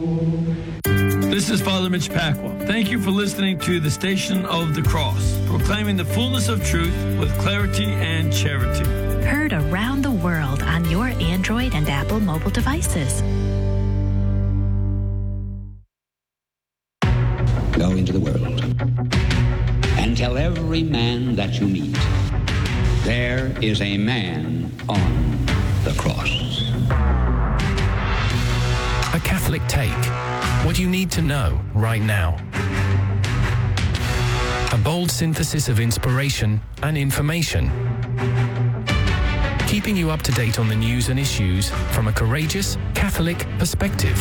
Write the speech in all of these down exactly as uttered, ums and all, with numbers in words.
This is Father Mitch Pacwa. Thank you for listening to the Station of the Cross, proclaiming the fullness of truth with clarity and charity. Heard around the world on your Android and Apple mobile devices. Go into the world and tell every man that you meet, there is a man on the cross. A Catholic Take. What you need to know right now. A bold synthesis of inspiration and information. Keeping you up to date on the news and issues from a courageous Catholic perspective.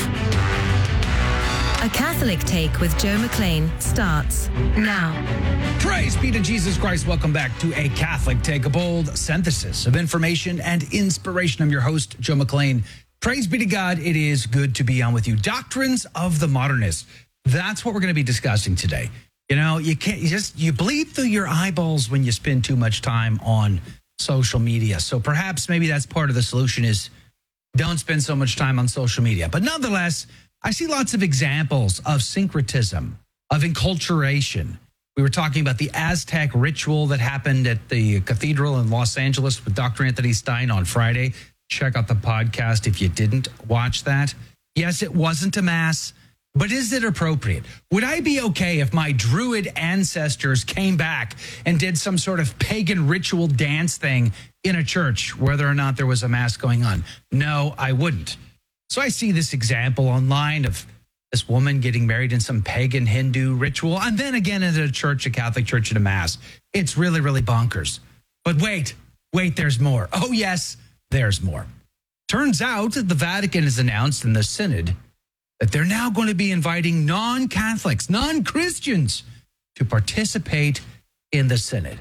A Catholic Take with Joe McLean starts now. Praise be to Jesus Christ. Welcome back to A Catholic Take, a bold synthesis of information and inspiration. I'm your host, Joe McLean. Praise be to God. It is good to be on with you. Doctrines of the Modernist. That's what we're going to be discussing today. You know, you can't you just, you bleed through your eyeballs when you spend too much time on social media. So perhaps maybe that's part of the solution is don't spend so much time on social media. But nonetheless, I see lots of examples of syncretism, of enculturation. We were talking about the Aztec ritual that happened at the cathedral in Los Angeles with Doctor Anthony Stein on Friday. Check out the podcast if you didn't watch that. Yes, it wasn't a mass, but is it appropriate? Would I be okay if my Druid ancestors came back and did some sort of pagan ritual dance thing in a church, whether or not there was a mass going on? No, I wouldn't. So I see this example online of this woman getting married in some pagan Hindu ritual, and then again in a church, a Catholic church, at a mass. It's really, really bonkers. But wait, wait, there's more. Oh, yes. There's more. Turns out that the Vatican has announced in the Synod that they're now going to be inviting non-Catholics, non-Christians to participate in the Synod.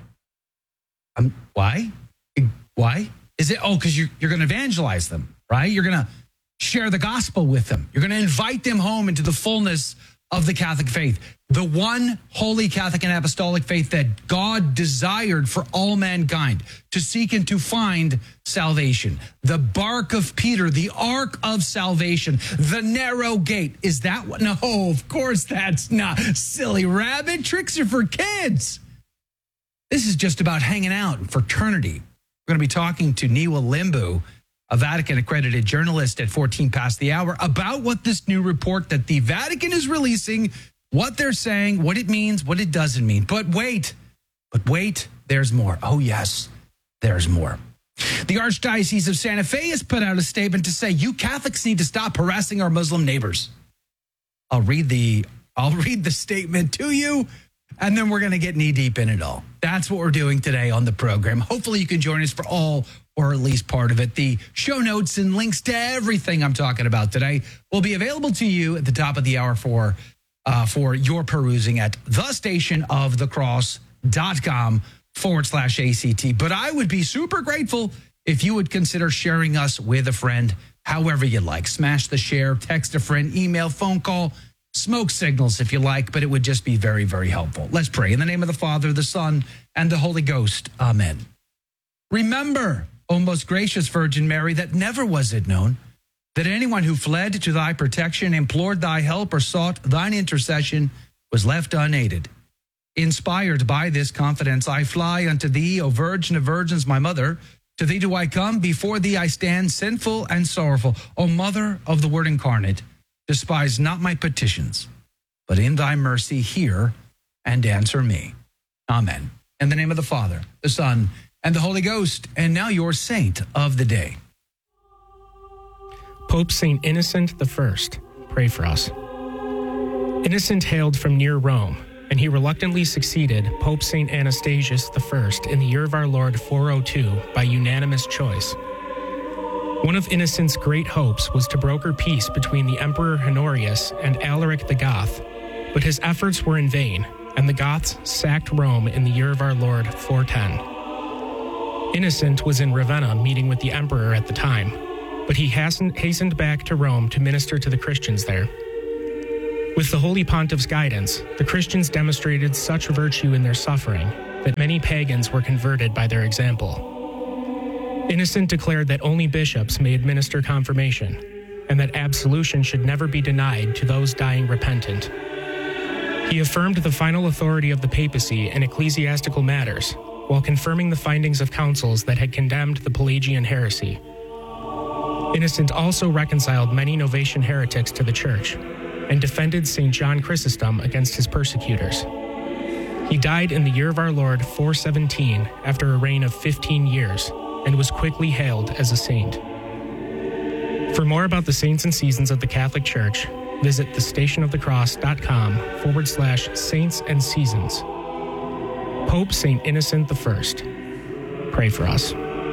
Um, why? Why? Is it, oh, because you're, you're going to evangelize them, right? You're going to share the gospel with them. You're going to invite them home into the fullness of the Catholic faith, the one holy Catholic and apostolic faith that God desired for all mankind to seek and to find salvation. The bark of Peter, the ark of salvation, the narrow gate. Is that what? No, of course that's not. Silly rabbit, tricks are for kids. This is just about hanging out and fraternity. We're going to be talking to Niwa Limbu, a Vatican-accredited journalist, at fourteen past the hour about what this new report that the Vatican is releasing, what they're saying, what it means, what it doesn't mean. But wait, but wait, there's more. Oh, yes, there's more. The Archdiocese of Santa Fe has put out a statement to say, you Catholics need to stop harassing our Muslim neighbors. I'll read the, I'll read the statement to you, and then we're going to get knee-deep in it all. That's what we're doing today on the program. Hopefully you can join us for all or at least part of it. The show notes and links to everything I'm talking about today will be available to you at the top of the hour for uh, for your perusing at thestationofthecross.com forward slash ACT. But I would be super grateful if you would consider sharing us with a friend, however you like. Smash the share, text a friend, email, phone call, smoke signals if you like, but it would just be very, very helpful. Let's pray. In the name of the Father, the Son, and the Holy Ghost. Amen. Remember, O most gracious Virgin Mary, that never was it known that anyone who fled to thy protection, implored thy help, or sought thine intercession was left unaided. Inspired by this confidence, I fly unto thee, O Virgin of Virgins, my mother. To thee do I come, before thee I stand, sinful and sorrowful. O Mother of the Word incarnate, despise not my petitions, but in thy mercy hear and answer me. Amen. In the name of the Father, the Son, and the Holy Ghost. And now your saint of the day. Pope Saint Innocent the First, pray for us. Innocent hailed from near Rome, and he reluctantly succeeded Pope Saint Anastasius the First in the year of our Lord four oh two by unanimous choice. One of Innocent's great hopes was to broker peace between the Emperor Honorius and Alaric the Goth, but his efforts were in vain, and the Goths sacked Rome in the year of our Lord four ten. Innocent was in Ravenna meeting with the emperor at the time, but he hastened back to Rome to minister to the Christians there. With the Holy Pontiff's guidance, the Christians demonstrated such virtue in their suffering that many pagans were converted by their example. Innocent declared that only bishops may administer confirmation, and that absolution should never be denied to those dying repentant. He affirmed the final authority of the papacy in ecclesiastical matters, while confirming the findings of councils that had condemned the Pelagian heresy. Innocent also reconciled many Novatian heretics to the Church and defended Saint John Chrysostom against his persecutors. He died in the year of our Lord four seventeen after a reign of fifteen years and was quickly hailed as a saint. For more about the saints and seasons of the Catholic Church, visit thestationofthecross.com forward slash saints and seasons. Pope Saint Innocent the First. Pray for us.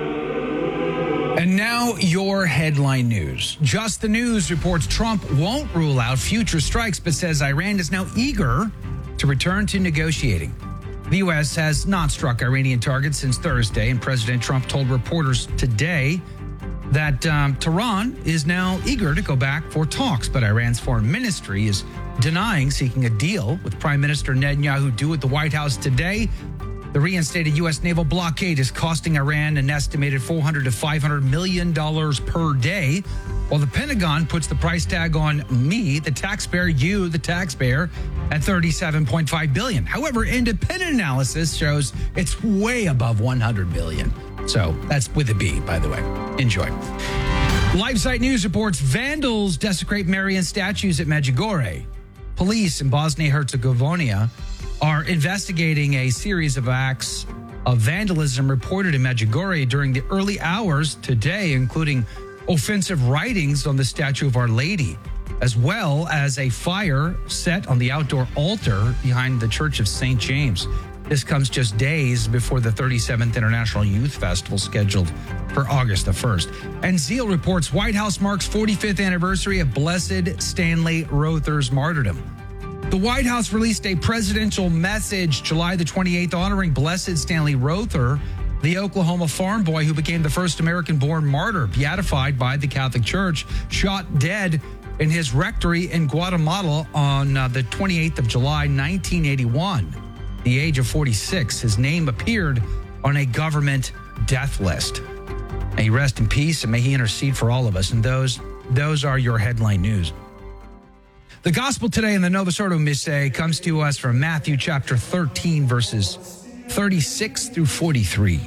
And now your headline news. Just the News reports Trump won't rule out future strikes, but says Iran is now eager to return to negotiating. The U S has not struck Iranian targets since Thursday, and President Trump told reporters today that um, Tehran is now eager to go back for talks, but Iran's foreign ministry is denying seeking a deal with Prime Minister Netanyahu due at the White House today. The reinstated U S naval blockade is costing Iran an estimated four hundred to five hundred million dollars per day, while the Pentagon puts the price tag on me, the taxpayer, you, the taxpayer, at thirty-seven point five billion dollars. However, independent analysis shows it's way above one hundred billion dollars. So that's with a B, by the way. Enjoy. LifeSite News reports vandals desecrate Marian statues at Medjugorje. Police in Bosnia-Herzegovina are investigating a series of acts of vandalism reported in Medjugorje during the early hours today, including offensive writings on the statue of Our Lady, as well as a fire set on the outdoor altar behind the Church of Saint James. This comes just days before the thirty-seventh International Youth Festival scheduled for August the first. And Zeal reports White House marks forty-fifth anniversary of Blessed Stanley Rother's martyrdom. The White House released a presidential message July the twenty-eighth honoring Blessed Stanley Rother, the Oklahoma farm boy who became the first American-born martyr, beatified by the Catholic Church, shot dead in his rectory in Guatemala on uh, the twenty-eighth of July, nineteen eighty-one. At the age of forty-six, his name appeared on a government death list. May he rest in peace and may he intercede for all of us. And those, those are your headline news. The gospel today in the Novus Ordo Missae comes to us from Matthew chapter thirteen, verses thirty-six through forty-three.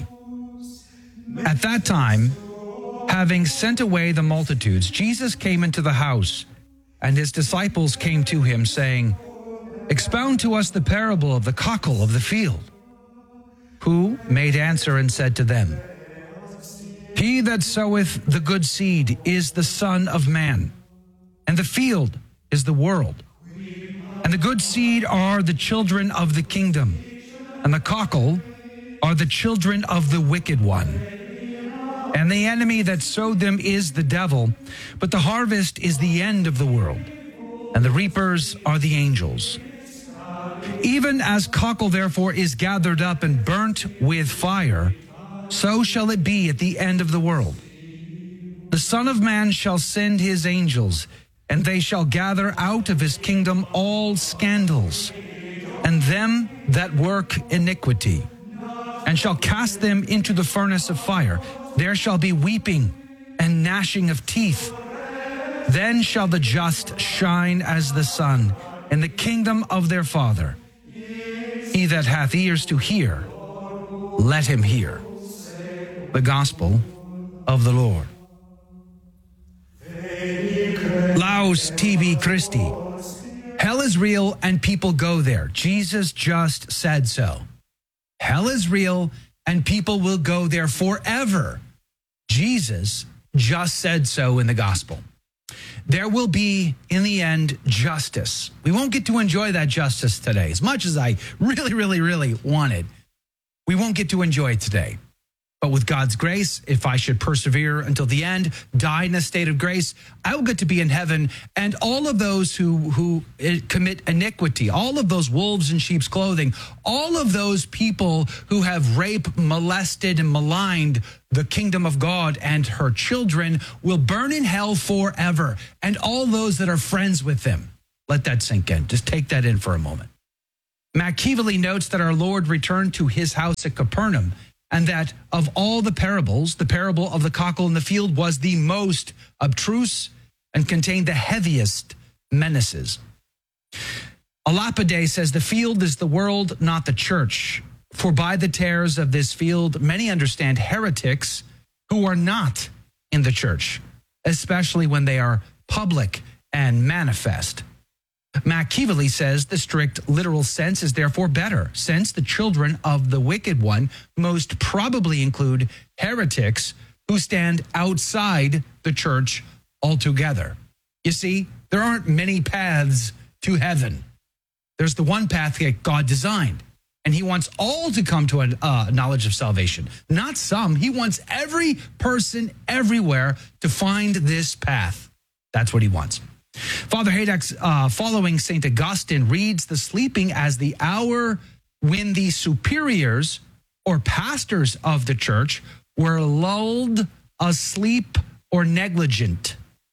At that time, having sent away the multitudes, Jesus came into the house, and his disciples came to him, saying, "Expound to us the parable of the cockle of the field." Who made answer and said to them, "He that soweth the good seed is the Son of Man, and the field is the world. And the good seed are the children of the kingdom, and the cockle are the children of the wicked one. And the enemy that sowed them is the devil, but the harvest is the end of the world, and the reapers are the angels. Even as cockle therefore is gathered up and burnt with fire, so shall it be at the end of the world. The Son of Man shall send his angels, and they shall gather out of his kingdom all scandals, and them that work iniquity, and shall cast them into the furnace of fire. There shall be weeping and gnashing of teeth. Then shall the just shine as the sun in the kingdom of their Father. He that hath ears to hear, let him hear." The Gospel of the Lord. Laus tibi Christi. Hell is real and people go there. Jesus just said so. Hell is real and people will go there forever. Jesus just said so in the gospel. There will be, in the end, justice. We won't get to enjoy that justice today. As much as I really, really, really wanted, we won't get to enjoy it today. But with God's grace, if I should persevere until the end, die in a state of grace, I will get to be in heaven. And all of those who, who commit iniquity, all of those wolves in sheep's clothing, all of those people who have raped, molested, and maligned the kingdom of God and her children will burn in hell forever. And all those that are friends with them. Let that sink in. Just take that in for a moment. Machiavelli notes that our Lord returned to his house at Capernaum, and that of all the parables, the parable of the cockle in the field was the most abstruse and contain the heaviest menaces. A lapide says, the field is the world, not the church. For by the tares of this field, many understand heretics who are not in the church, especially when they are public and manifest. Machiavelli says the strict literal sense is therefore better, since the children of the wicked one most probably include heretics who stand outside the church altogether. You see, there aren't many paths to heaven. There's the one path that God designed, and he wants all to come to a uh, knowledge of salvation, not some. He wants every person everywhere to find this path. That's what he wants. Father Hayduk, uh, following Saint Augustine, reads the sleeping as the hour when the superiors or pastors of the church were lulled asleep or negligent,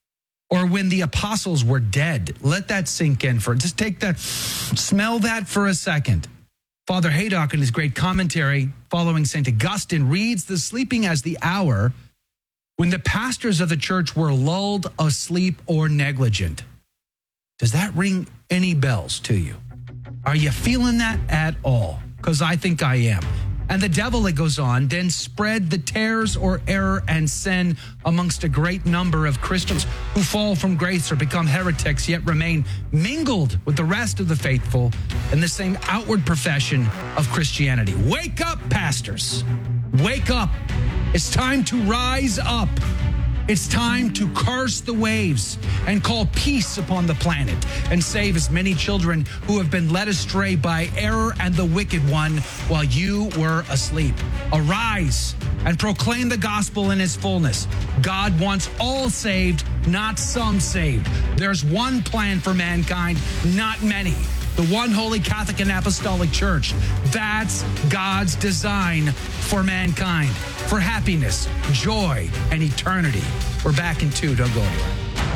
or when the apostles were dead. Let that sink in for, just take that, smell that for a second. Father Hayduk, in his great commentary following Saint Augustine, reads the sleeping as the hour when the pastors of the church were lulled asleep or negligent. Does that ring any bells to you? Are you feeling that at all? Because I think I am. And the devil, it goes on, then spread the tares or error and sin amongst a great number of Christians who fall from grace or become heretics, yet remain mingled with the rest of the faithful in the same outward profession of Christianity. Wake up, pastors. Wake up. It's time to rise up. It's time to curse the waves and call peace upon the planet and save as many children who have been led astray by error and the wicked one while you were asleep. Arise and proclaim the gospel in its fullness. God wants all saved, not some saved. There's one plan for mankind, not many. The one holy Catholic and Apostolic Church. That's God's design for mankind, for happiness, joy, and eternity. We're back in two. Don't go anywhere.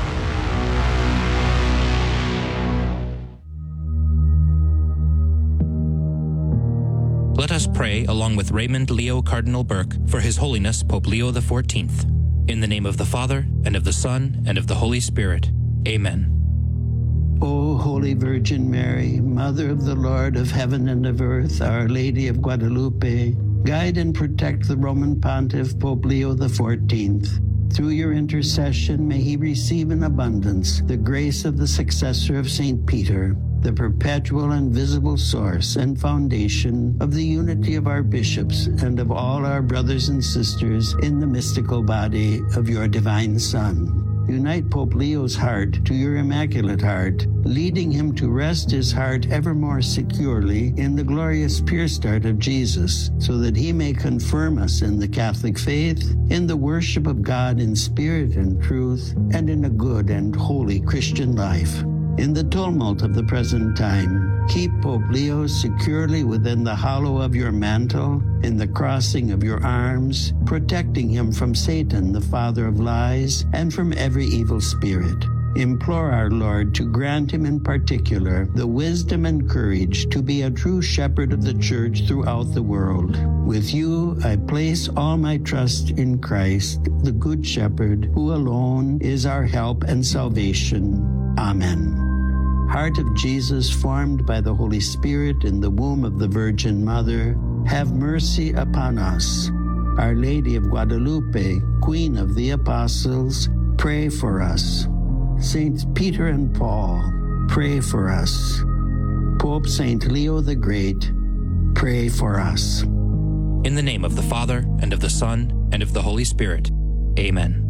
Let us pray along with Raymond Leo Cardinal Burke for His Holiness Pope Leo the fourteenth. In the name of the Father, and of the Son, and of the Holy Spirit. Amen. O Holy Virgin Mary, Mother of the Lord of heaven and of earth, Our Lady of Guadalupe, guide and protect the Roman Pontiff Pope Leo the fourteenth. Through your intercession, may he receive in abundance the grace of the successor of Saint Peter, the perpetual and visible source and foundation of the unity of our bishops and of all our brothers and sisters in the mystical body of your divine Son. Unite Pope Leo's heart to your Immaculate Heart, leading him to rest his heart ever more securely in the glorious pure start of Jesus, so that he may confirm us in the Catholic faith, in the worship of God in spirit and truth, and in a good and holy Christian life. In the tumult of the present time, keep Pope Leo securely within the hollow of your mantle, in the crossing of your arms, protecting him from Satan, the father of lies, and from every evil spirit. Implore our Lord to grant him in particular the wisdom and courage to be a true shepherd of the church throughout the world. With you, I place all my trust in Christ, the Good Shepherd, who alone is our help and salvation. Amen. Heart of Jesus, formed by the Holy Spirit in the womb of the Virgin Mother, have mercy upon us. Our Lady of Guadalupe, Queen of the Apostles, pray for us. Saints Peter and Paul, pray for us. Pope Saint Leo the Great, pray for us. In the name of the Father, and of the Son, and of the Holy Spirit. Amen.